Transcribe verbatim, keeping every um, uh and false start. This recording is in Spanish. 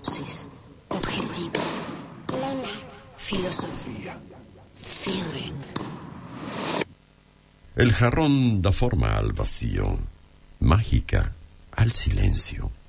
Sinopsis. Objetivo. Lema. Filosofía. Feeling. El jarrón da forma al vacío, mágica al silencio.